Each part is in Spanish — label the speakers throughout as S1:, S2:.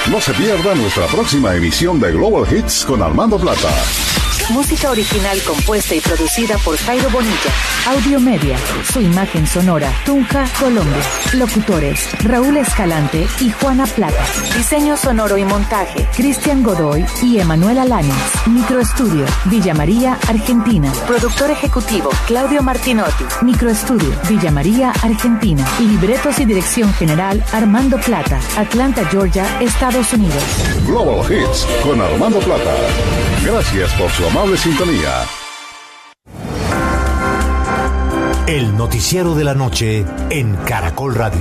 S1: No se pierda nuestra próxima emisión de Global Hits con Armando Plata.
S2: Música original compuesta y producida por Jairo Bonilla. Audio Media, su imagen sonora, Tunja, Colombia. Locutores, Raúl Escalante y Juana Plata. Diseño sonoro y montaje, Cristian Godoy y Emanuel Alanis. Microestudio, Villa María, Argentina. Productor ejecutivo, Claudio Martinotti. Microestudio, Villa María, Argentina. Libretos y dirección general, Armando Plata. Atlanta, Georgia, Estados Unidos.
S1: Global Hits con Armando Plata. Gracias por su amable sintonía.
S3: El noticiero de la noche en Caracol Radio.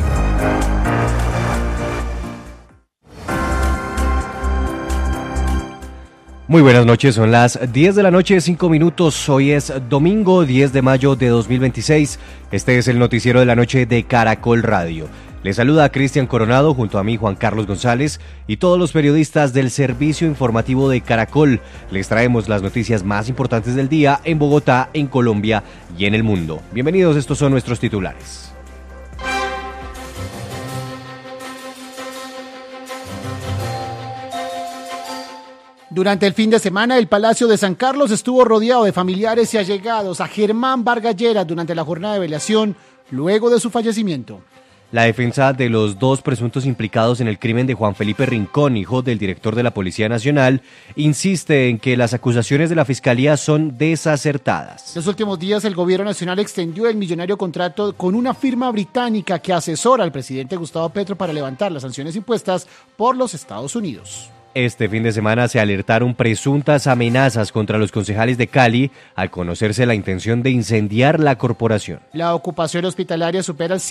S4: Muy buenas noches, son las 10 de la noche, 5 minutos. Hoy es domingo 10 de mayo de 2026. Este es el noticiero de la noche de Caracol Radio. Les saluda a Cristian Coronado junto a mí, Juan Carlos González, y todos los periodistas del servicio informativo de Caracol. Les traemos las noticias más importantes del día en Bogotá, en Colombia y en el mundo. Bienvenidos, estos son nuestros titulares.
S5: Durante el fin de semana, el Palacio de San Carlos estuvo rodeado de familiares y allegados a Germán Vargas Lleras durante la jornada de velación luego de su fallecimiento.
S4: La defensa de los dos presuntos implicados en el crimen de Juan Felipe Rincón, hijo del director de la Policía Nacional, insiste en que las acusaciones de la Fiscalía son desacertadas.
S5: En los últimos días, el Gobierno Nacional extendió el millonario contrato con una firma británica que asesora al presidente Gustavo Petro para levantar las sanciones impuestas por los Estados Unidos.
S4: Este fin de semana se alertaron presuntas amenazas contra los concejales de Cali al conocerse la intención de incendiar la corporación.
S5: La ocupación hospitalaria supera el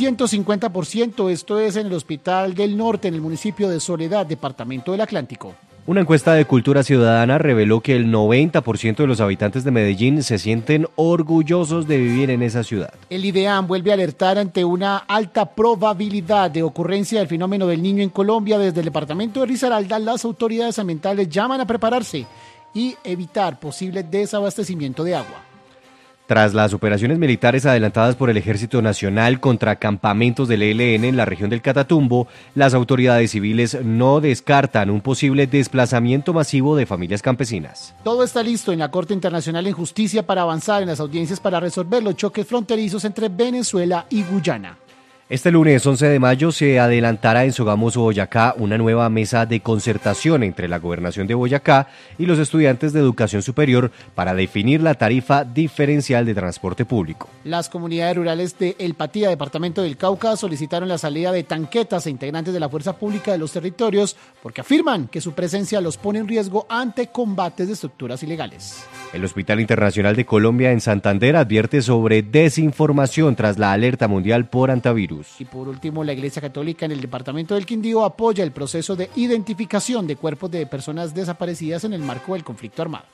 S5: 150%, esto es en el Hospital del Norte, en el municipio de Soledad, departamento del Atlántico.
S4: Una encuesta de Cultura Ciudadana reveló que el 90% de los habitantes de Medellín se sienten orgullosos de vivir en esa ciudad.
S5: El IDEAM vuelve a alertar ante una alta probabilidad de ocurrencia del fenómeno del Niño en Colombia. Desde el departamento de Risaralda, las autoridades ambientales llaman a prepararse y evitar posible desabastecimiento de agua.
S4: Tras las operaciones militares adelantadas por el Ejército Nacional contra campamentos del ELN en la región del Catatumbo, las autoridades civiles no descartan un posible desplazamiento masivo de familias campesinas.
S5: Todo está listo en la Corte Internacional en Justicia para avanzar en las audiencias para resolver los choques fronterizos entre Venezuela y Guyana.
S4: Este lunes 11 de mayo se adelantará en Sogamoso, Boyacá, una nueva mesa de concertación entre la Gobernación de Boyacá y los estudiantes de educación superior para definir la tarifa diferencial de transporte público.
S5: Las comunidades rurales de El Patía, departamento del Cauca, solicitaron la salida de tanquetas e integrantes de la fuerza pública de los territorios porque afirman que su presencia los pone en riesgo ante combates de estructuras ilegales.
S4: El Hospital Internacional de Colombia en Santander advierte sobre desinformación tras la alerta mundial por antivirus.
S5: Y por último, la Iglesia Católica en el departamento del Quindío apoya el proceso de identificación de cuerpos de personas desaparecidas en el marco del conflicto armado.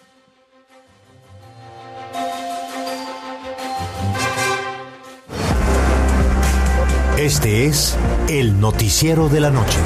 S3: Este es el noticiero de la noche.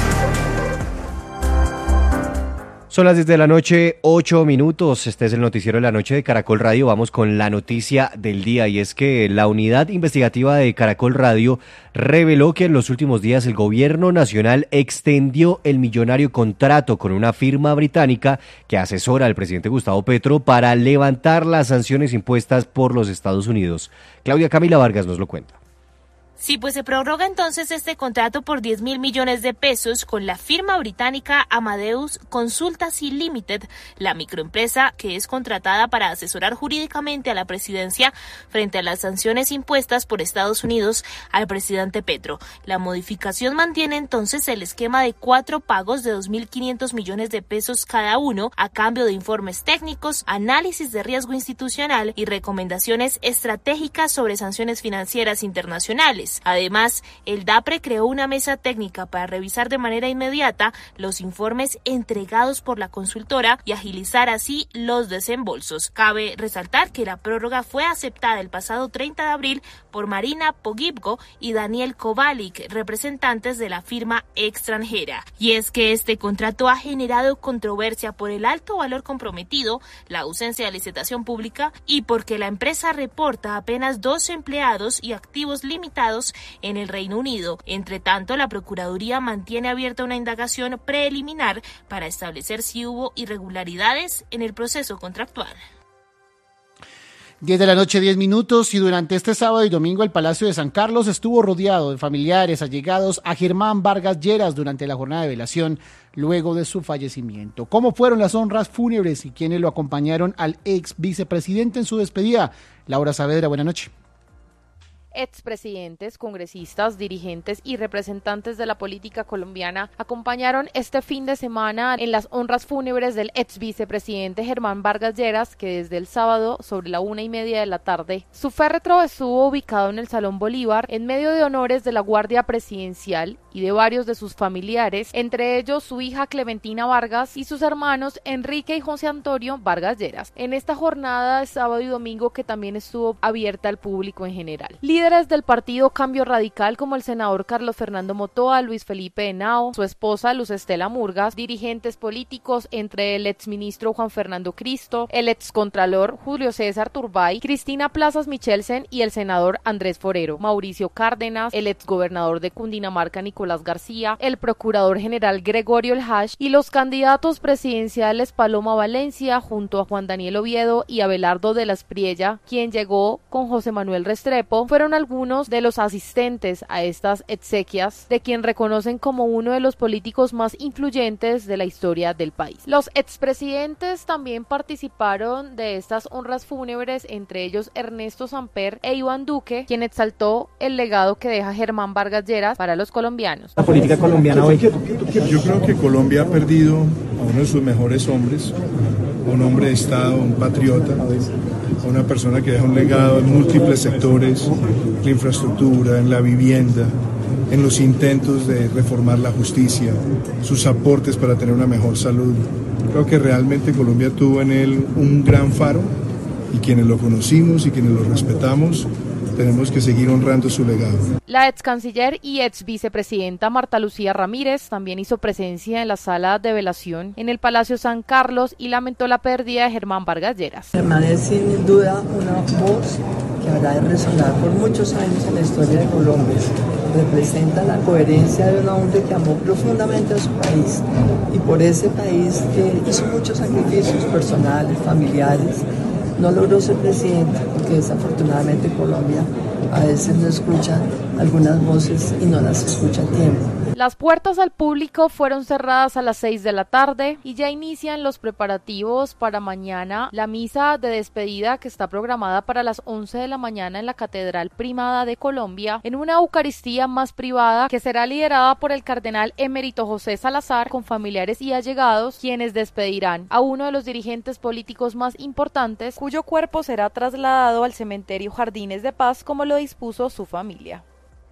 S4: Son las 10 de la noche, 8 minutos. Este es el noticiero de la noche de Caracol Radio. Vamos con la noticia del día y es que la unidad investigativa de Caracol Radio reveló que en los últimos días el gobierno nacional extendió el millonario contrato con una firma británica que asesora al presidente Gustavo Petro para levantar las sanciones impuestas por los Estados Unidos. Claudia Camila Vargas nos lo cuenta.
S6: Sí, pues se prorroga entonces este contrato por 10.000 millones de pesos con la firma británica Amadeus Consultancy Limited, la microempresa que es contratada para asesorar jurídicamente a la presidencia frente a las sanciones impuestas por Estados Unidos al presidente Petro. La modificación mantiene entonces el esquema de 4 pagos de 2.500 millones de pesos cada uno a cambio de informes técnicos, análisis de riesgo institucional y recomendaciones estratégicas sobre sanciones financieras internacionales. Además, el DAPRE creó una mesa técnica para revisar de manera inmediata los informes entregados por la consultora y agilizar así los desembolsos. Cabe resaltar que la prórroga fue aceptada el pasado 30 de abril por Marina Pogibgo y Daniel Kovalik, representantes de la firma extranjera. Y es que este contrato ha generado controversia por el alto valor comprometido, la ausencia de licitación pública y porque la empresa reporta apenas 2 empleados y activos limitados refugiados en el Reino Unido. Entre tanto, la Procuraduría mantiene abierta una indagación preliminar para establecer si hubo irregularidades en el proceso contractual.
S5: 10 de la noche, 10 minutos, y durante este sábado y domingo el Palacio de San Carlos estuvo rodeado de familiares allegados a Germán Vargas Lleras durante la jornada de velación luego de su fallecimiento. ¿Cómo fueron las honras fúnebres y quiénes lo acompañaron al ex vicepresidente en su despedida? Laura Saavedra, buenas noches.
S7: Expresidentes, congresistas, dirigentes y representantes de la política colombiana acompañaron este fin de semana en las honras fúnebres del ex vicepresidente Germán Vargas Lleras, que desde el sábado sobre la 1:30 de la tarde, su féretro estuvo ubicado en el Salón Bolívar en medio de honores de la Guardia Presidencial y de varios de sus familiares, entre ellos su hija Clementina Vargas y sus hermanos Enrique y José Antonio Vargas Lleras. En esta jornada de sábado y domingo, que también estuvo abierta al público en general, líderes del partido Cambio Radical como el senador Carlos Fernando Motoa, Luis Felipe Henao, su esposa Luz Estela Murgas, dirigentes políticos entre el exministro Juan Fernando Cristo, el excontralor Julio César Turbay, Cristina Plazas Michelsen y el senador Andrés Forero, Mauricio Cárdenas, el exgobernador de Cundinamarca Nicolás García, el procurador general Gregorio El Hash y los candidatos presidenciales Paloma Valencia junto a Juan Daniel Oviedo y Abelardo de la Espriella, quien llegó con José Manuel Restrepo, fueron algunos de los asistentes a estas exequias de quien reconocen como uno de los políticos más influyentes de la historia del país. Los expresidentes también participaron de estas honras fúnebres, entre ellos Ernesto Samper e Iván Duque, quien exaltó el legado que deja Germán Vargas Lleras para los colombianos.
S8: La política colombiana hoy.
S9: Yo creo que Colombia ha perdido a uno de sus mejores hombres, un hombre de Estado, un patriota, una persona que deja un legado en múltiples sectores, en la infraestructura, en la vivienda, en los intentos de reformar la justicia, sus aportes para tener una mejor salud. Creo que realmente Colombia tuvo en él un gran faro, y quienes lo conocimos y quienes lo respetamos tenemos que seguir honrando su legado.
S7: La ex canciller y ex vicepresidenta Marta Lucía Ramírez también hizo presencia en la sala de velación en el Palacio San Carlos y lamentó la pérdida de Germán Vargas Lleras.
S10: Germán es sin duda una voz que habrá de resonar por muchos años en la historia de Colombia. Representa la coherencia de un hombre que amó profundamente a su país y por ese país que hizo muchos sacrificios personales, familiares. No logró ser presidente porque desafortunadamente Colombia a veces no escucha algunas voces y no las escucha a tiempo.
S7: Las puertas al público fueron cerradas a las 6 de la tarde y ya inician los preparativos para mañana la misa de despedida que está programada para las 11 de la mañana en la Catedral Primada de Colombia, en una Eucaristía más privada que será liderada por el cardenal emérito José Salazar con familiares y allegados, quienes despedirán a uno de los dirigentes políticos más importantes, cuyo cuerpo será trasladado al cementerio Jardines de Paz como lo dispuso su familia.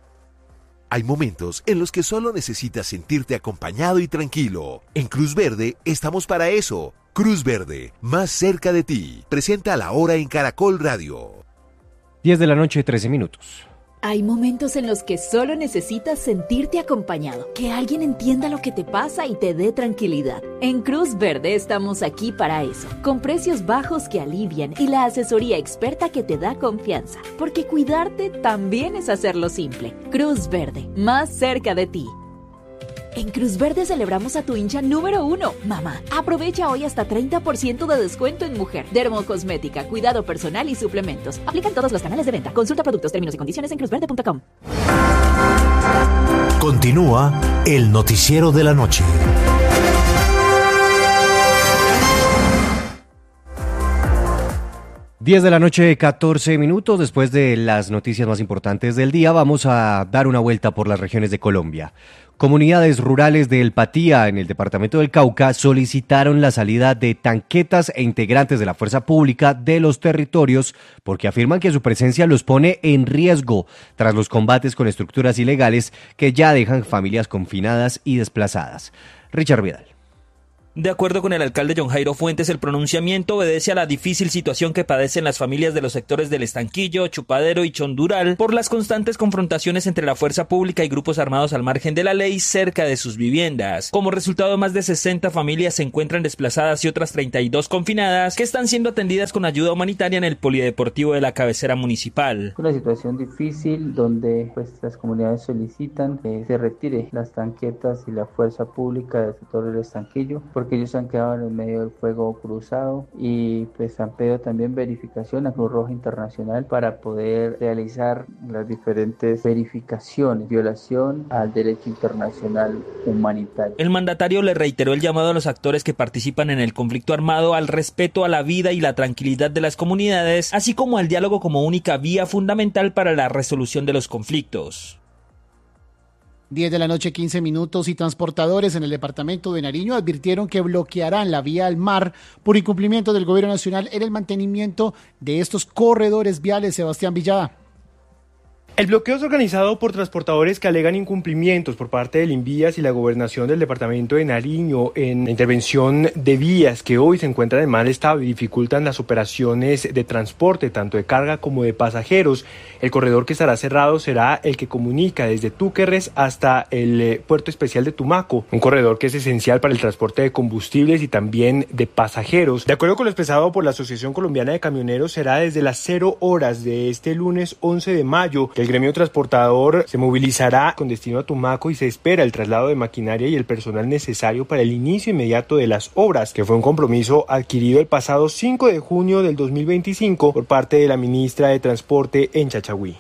S11: Hay momentos en los que solo necesitas sentirte acompañado y tranquilo. En Cruz Verde estamos para eso. Cruz Verde, más cerca de ti. Presenta La Hora en Caracol Radio.
S4: 10 de la noche, 13 minutos.
S2: Hay momentos en los que solo necesitas sentirte acompañado, que alguien entienda lo que te pasa y te dé tranquilidad. En Cruz Verde estamos aquí para eso, con precios bajos que alivian y la asesoría experta que te da confianza, porque cuidarte también es hacerlo simple. Cruz Verde, más cerca de ti. En Cruz Verde celebramos a tu hincha número 1, mamá. Aprovecha hoy hasta 30% de descuento en mujer, dermocosmética, cuidado personal y suplementos. Aplican todos los canales de venta. Consulta productos, términos y condiciones en cruzverde.com.
S3: Continúa el noticiero de la noche.
S4: Diez de la noche, 14 minutos. Después de las noticias más importantes del día, vamos a dar una vuelta por las regiones de Colombia. Comunidades rurales de El Patía, en el departamento del Cauca, solicitaron la salida de tanquetas e integrantes de la fuerza pública de los territorios porque afirman que su presencia los pone en riesgo tras los combates con estructuras ilegales que ya dejan familias confinadas y desplazadas. Richard Vidal.
S8: De acuerdo con el alcalde John Jairo Fuentes, el pronunciamiento obedece a la difícil situación que padecen las familias de los sectores del Estanquillo, Chupadero y Chondural por las constantes confrontaciones entre la fuerza pública y grupos armados al margen de la ley cerca de sus viviendas. Como resultado, más de 60 familias se encuentran desplazadas y otras 32 confinadas que están siendo atendidas con ayuda humanitaria en el polideportivo de la cabecera municipal.
S12: Una situación difícil donde las comunidades solicitan que se retire las tanquetas y la fuerza pública del sector del Estanquillo, porque ellos han quedado en el medio del fuego cruzado y han pedido también verificación a Cruz Roja Internacional para poder realizar las diferentes verificaciones, violación al derecho internacional humanitario.
S8: El mandatario le reiteró el llamado a los actores que participan en el conflicto armado al respeto a la vida y la tranquilidad de las comunidades, así como al diálogo como única vía fundamental para la resolución de los conflictos.
S5: 10 de la noche, 15 minutos, y transportadores en el departamento de Nariño advirtieron que bloquearán la vía al mar por incumplimiento del gobierno nacional en el mantenimiento de estos corredores viales. Sebastián Villada.
S13: El bloqueo es organizado por transportadores que alegan incumplimientos por parte del INVIAS y la gobernación del departamento de Nariño en la intervención de vías que hoy se encuentran en mal estado y dificultan las operaciones de transporte, tanto de carga como de pasajeros. El corredor que estará cerrado será el que comunica desde Túquerres hasta el puerto especial de Tumaco, un corredor que es esencial para el transporte de combustibles y también de pasajeros. De acuerdo con lo expresado por la Asociación Colombiana de Camioneros, será desde las 0 horas de este lunes 11 de mayo que el gremio transportador se movilizará con destino a Tumaco y se espera el traslado de maquinaria y el personal necesario para el inicio inmediato de las obras, que fue un compromiso adquirido el pasado 5 de junio del 2025 por parte de la ministra de Transporte en Chachagüí.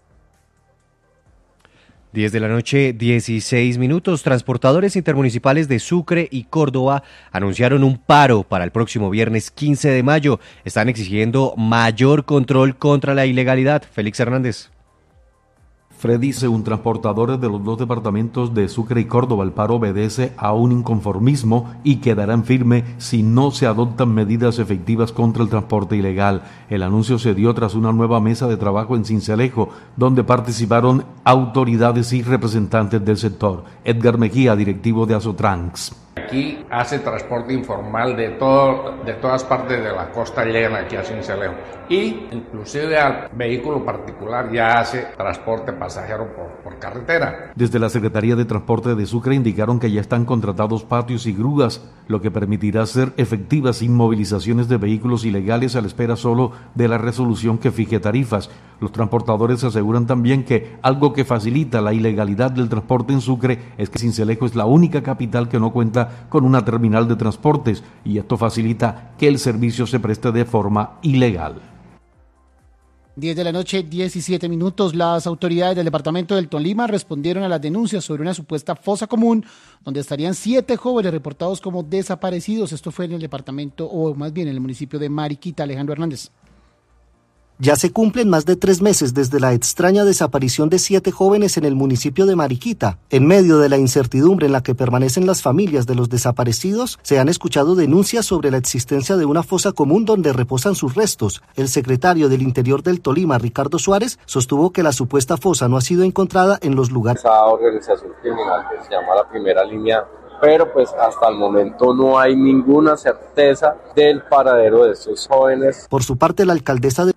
S4: 10 de la noche, 16 minutos. Transportadores intermunicipales de Sucre y Córdoba anunciaron un paro para el próximo viernes 15 de mayo. Están exigiendo mayor control contra la ilegalidad. Félix Hernández.
S14: Freddy, según transportadores de los dos departamentos de Sucre y Córdoba, el paro obedece a un inconformismo y quedarán firme si no se adoptan medidas efectivas contra el transporte ilegal. El anuncio se dio tras una nueva mesa de trabajo en Sincelejo, donde participaron autoridades y representantes del sector. Edgar Mejía, directivo de Azotrans.
S15: Aquí hace transporte informal de todas partes de la costa, llegan aquí a Sincelejo, y inclusive al vehículo particular ya hace transporte pasajero por carretera.
S14: Desde la Secretaría de Transporte de Sucre indicaron que ya están contratados patios y grúas, lo que permitirá hacer efectivas inmovilizaciones de vehículos ilegales a la espera solo de la resolución que fije tarifas. Los transportadores aseguran también que algo que facilita la ilegalidad del transporte en Sucre es que Sincelejo es la única capital que no cuenta con una terminal de transportes y esto facilita que el servicio se preste de forma ilegal.
S5: 10 de la noche, 17 minutos. Las autoridades del departamento del Tolima respondieron a las denuncias sobre una supuesta fosa común donde estarían 7 jóvenes reportados como desaparecidos. Esto fue en el departamento, o más bien en el municipio de Mariquita. Alejandro Hernández.
S16: Ya se cumplen más de 3 meses desde la extraña desaparición de 7 jóvenes en el municipio de Mariquita. En medio de la incertidumbre en la que permanecen las familias de los desaparecidos, se han escuchado denuncias sobre la existencia de una fosa común donde reposan sus restos. El secretario del Interior del Tolima, Ricardo Suárez, sostuvo que la supuesta fosa no ha sido encontrada en los lugares.
S17: Esa organización criminal que se llama la Primera Línea, pero pues hasta el momento no hay ninguna certeza del paradero de estos jóvenes.
S16: Por su parte, la alcaldesa de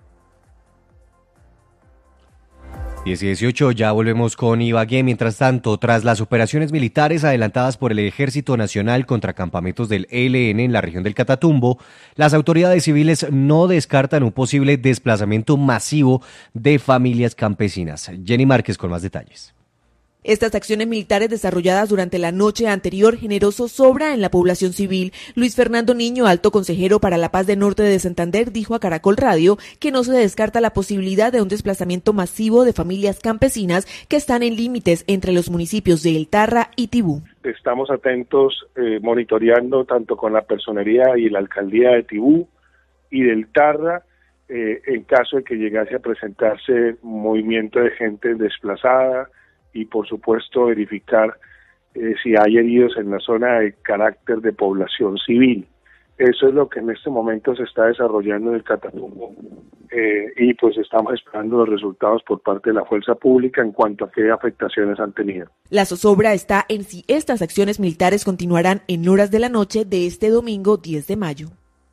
S4: 10:18, ya volvemos con Ibagué. Mientras tanto, tras las operaciones militares adelantadas por el Ejército Nacional contra campamentos del ELN en la región del Catatumbo, las autoridades civiles no descartan un posible desplazamiento masivo de familias campesinas. Jenny Márquez con más detalles.
S18: Estas acciones militares desarrolladas durante la noche anterior generó zozobra en la población civil. Luis Fernando Niño, alto consejero para la paz del norte de Santander, dijo a Caracol Radio que no se descarta la posibilidad de un desplazamiento masivo de familias campesinas que están en límites entre los municipios de El Tarra y Tibú.
S19: Estamos atentos, monitoreando tanto con la personería y la alcaldía de Tibú y del Tarra, en caso de que llegase a presentarse un movimiento de gente desplazada, y por supuesto verificar si hay heridos en la zona de carácter de población civil. Eso es lo que en este momento se está desarrollando en el Catatumbo y pues estamos esperando los resultados por parte de la fuerza pública en cuanto a qué afectaciones han tenido.
S18: La zozobra está en si estas acciones militares continuarán en horas de la noche de este domingo 10 de mayo.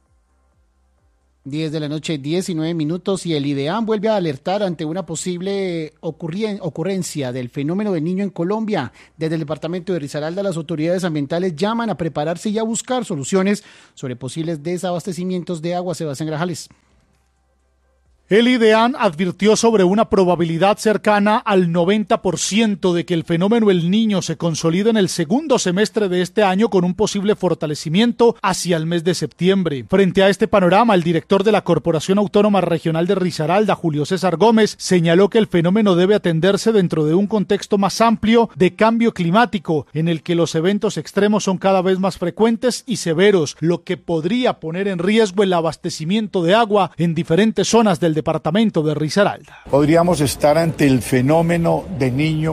S5: 10 de la noche, 19 minutos, y el IDEAM vuelve a alertar ante una posible ocurrencia del fenómeno del niño en Colombia. Desde el departamento de Risaralda, las autoridades ambientales llaman a prepararse y a buscar soluciones sobre posibles desabastecimientos de agua. Sebastián Grajales.
S20: El IDEAM advirtió sobre una probabilidad cercana al 90% de que el fenómeno El Niño se consolide en el segundo semestre de este año con un posible fortalecimiento hacia el mes de septiembre. Frente a este panorama, el director de la Corporación Autónoma Regional de Risaralda, Julio César Gómez, señaló que el fenómeno debe atenderse dentro de un contexto más amplio de cambio climático, en el que los eventos extremos son cada vez más frecuentes y severos, lo que podría poner en riesgo el abastecimiento de agua en diferentes zonas del departamento de Risaralda.
S21: Podríamos estar ante el fenómeno de Niño